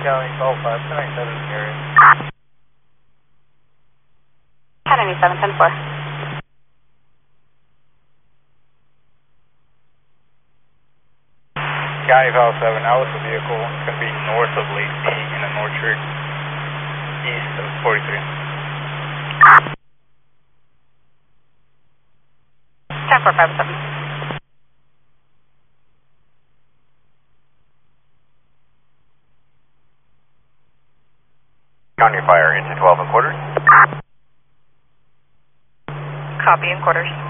County 12-5, 1097 in the area. 1097, 10-4. County 507, now with the vehicle. It's going to be north of Lacey in an orchard, east of 43. 10-4-5-7. County Fire into 12 and quarters. Copy in quarters.